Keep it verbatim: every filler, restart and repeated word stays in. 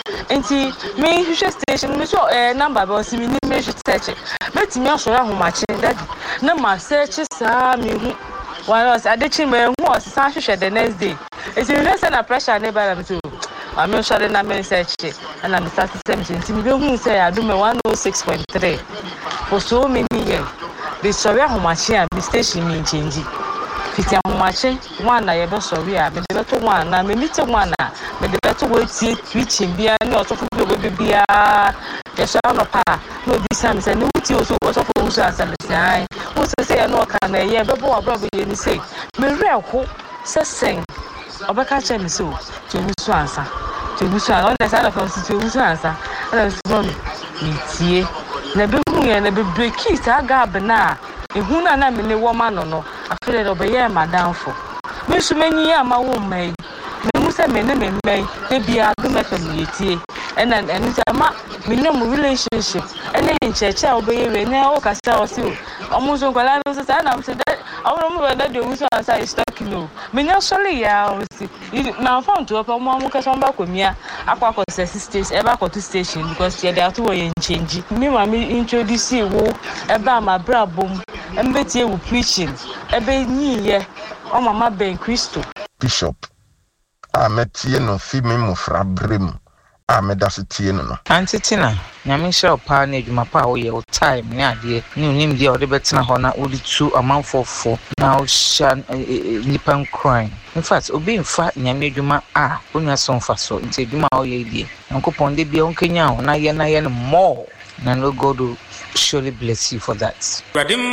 Enti me hwehwe station me so eh number be osi me ni me search. Beti me asoro ahomache daddy. Na ma search saa me hu. One was adechi me hu osa hwehwe the next day. Enti me say na pressure na ba me too. I me sure na me search and I start seventeen. Enti me be hu say I do me one oh six point three. For so many years. The sorry ahomache a me station me change. Fiti ahomache one na ye be sorry a me de beto one na me meet one na me de beto we tie preaching bia na otofo be bia yes no pa no bi sam say no ti oso otofo uso asam say wo se say no ka na ye be bo abrobo ye ni say me re ho se sen obeka che me so to uso ansa to uso an on the side of us to uso ansa na so me tie na be hu ye na be break it aga bna ehu na na me ne wo ma no no afere do be ye madam fo me so manyi ya ma wo mai me mu se me ne me mai e bia do me fa me tie and and and ma me no relationship and in church I obey we na o ka sa o si o mu so kwala no say na say that I want me that do so answer is talking no me no sorry ya o si na phone to opa mu ka so ba komia akwa ko stage e ba ko to station because they are to we change me ma me introduce wo e ba ma brabom embetie wo preaching e be nyiye o mama ben Christo Bishop ametie no fi me mufra brem amedasetie no antitina nyame hye pa na adwuma pa wo ye o time ne ade ne unim dia o de betena ho na o di tu amanfofo na o sha nipan crime in fact obi mfa nyame adwuma a onwa so mfa so nti adwuma o ye die nkopon de bia onkenya ho na ye na ye no more na no God will surely bless you for that.